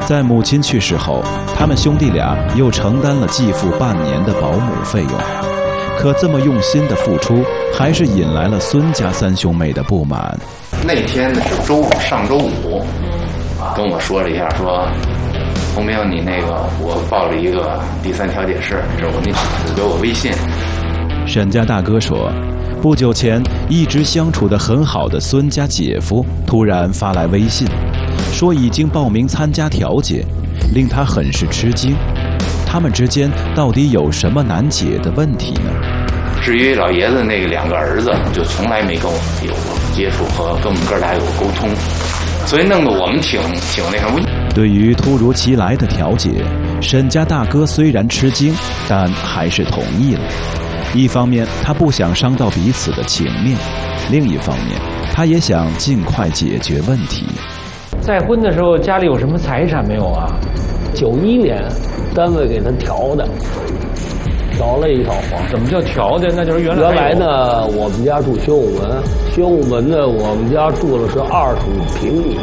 在母亲去世后，他们兄弟俩又承担了继父半年的保姆费用。可这么用心的付出，还是引来了孙家三兄妹的不满。 那天呢是周五，上周五，跟我说了一下，说洪明，你那个我报了一个第三调解室，这我你给我微信。 沈家大哥说，不久前一直相处得很好的孙家姐夫突然发来微信，说已经报名参加调解，令他很是吃惊。他们之间到底有什么难解的问题呢？ 至于老爷子那个2个儿子，就从来没跟我们有过接触和跟我们哥俩有沟通，所以弄得我们挺那什么。 对于突如其来的调解，沈家大哥虽然吃惊，但还是同意了。一方面他不想伤到彼此的情面，另一方面他也想尽快解决问题。 再婚的时候家里有什么财产没有啊 ？91年单位给他调了一套房。 怎么叫调的？那就是原来呢，我们家住宣武门，宣武门呢，我们家住的是25平米，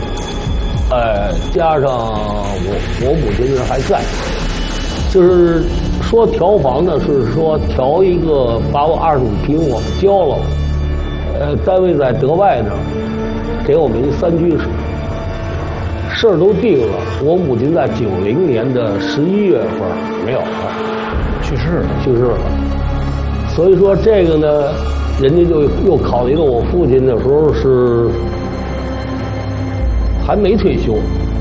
加上我母亲还在，就是说调房呢，是说调一个把我25平我们交了，单位在德外呢，给我们一3居室。事儿都定了，我母亲在90年的11月份没有了， 去世了。所以说这个呢，人家就又考虑到我父亲的时候是还没退休，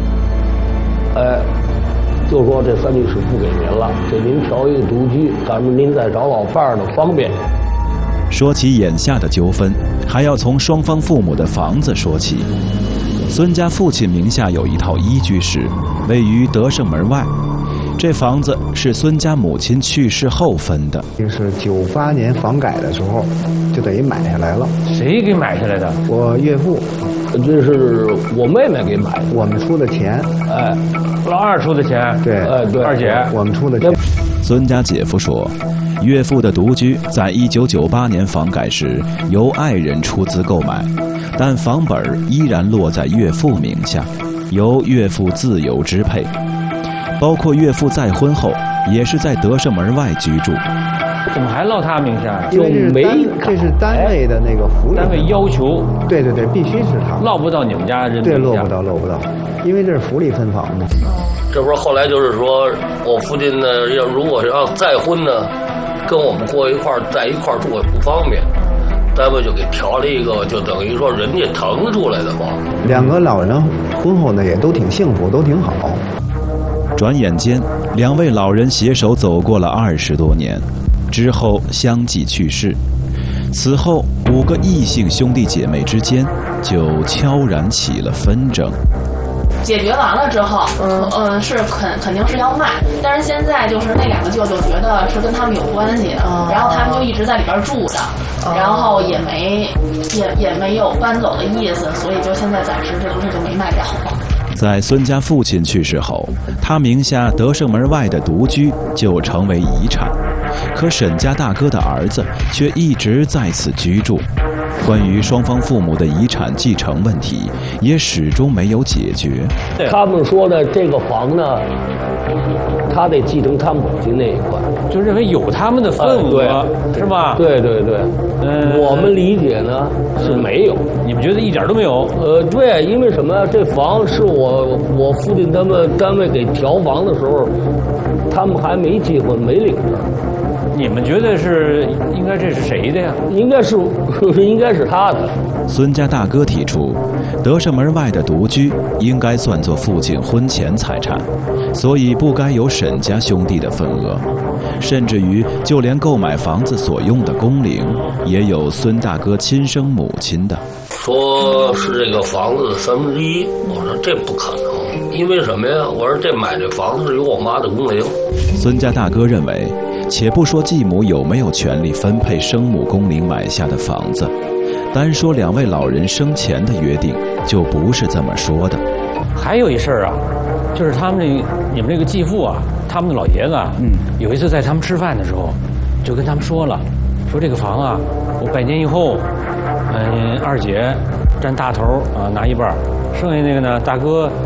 就说这3居室不给您了，给您调一个独居，咱们您再找老伴儿的方便。 说起眼下的纠纷，还要从双方父母的房子说起。孙家父亲名下有一套1居室，位于德胜门外。这房子是孙家母亲去世后分的。 就是98年房改的时候，就等于买下来了。 谁给买下来的？ 我岳父。 这是我妹妹给买的， 我们出的钱。 老二出的钱。 对， 对， 二姐我们出的钱。 孙家姐夫说，岳父的独居在1998年房改时由爱人出资购买，但房本依然落在岳父名下，由岳父自由支配。包括岳父再婚后也是在德胜门外居住。 怎么还落他名下？ 就没，这是单位的那个福利， 单位要求。 对，必须是他。 落不到你们家人名下。 对，落不到，因为这是福利分房嘛。 这不是后来就是说我父亲呢，如果要再婚呢，跟我们在一块儿住也不方便，单位就给调了一个，就等于说人家腾出来的房。 2个老人婚后呢也都挺幸福，都挺好。 转眼间，2位老人携手走过了20多年，之后相继去世。此后5个异性兄弟姐妹之间就悄然起了纷争。 解决完了之后，是肯定是要卖，但是现在就是那2个舅舅觉得是跟他们有关系的，然后他们就一直在里边住着，然后也没有搬走的意思，所以就现在暂时这不是就没卖掉吗？ 在孙家父亲去世后，他名下德胜门外的独居就成为遗产，可沈家大哥的儿子却一直在此居住。关于双方父母的遗产继承问题，也始终没有解决。 他们说的这个房呢，他得继承他母亲那一块， 就认为有他们的份额，是吧？ 对。我们理解呢是没有， 你们觉得一点都没有？ 对，因为什么？这房是我父亲他们单位给调房的时候，他们还没结婚，没领着。 你们觉得应该这是谁的呀？ 应该是他的。 孙家大哥提出，德胜门外的独居应该算作父亲婚前财产，所以不该有沈家兄弟的份额。甚至于就连购买房子所用的工龄，也有孙大哥亲生母亲的。 说是这个房子的1/3，我说这不可能，因为什么呀？我说这买这房子是有我妈的工龄。 孙家大哥认为，且不说继母有没有权利分配生母工龄买下的房子，单说2位老人生前的约定，就不是这么说的。 还有一事儿啊，就是你们这个继父啊，他们的老爷子啊，有一次在他们吃饭的时候，就跟他们说了，说这个房啊，我100年以后，二姐占大头啊，拿一半，剩下那个呢，大哥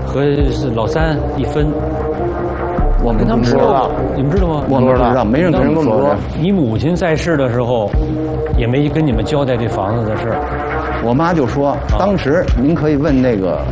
和老三一分。 我们跟他们说过，你们知道吗？ 我们不知道，没人跟人说。 你母亲在世的时候，也没跟你们交代这房子的事儿。 我妈就说，当时您可以问那个